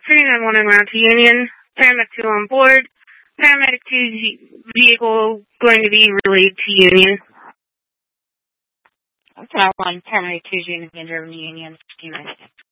3911 round to Union. Paramedic 2 on board. Paramedic 2's vehicle going to be relayed to Union. Tower 1, Paramedic 2's unit being driven to Union.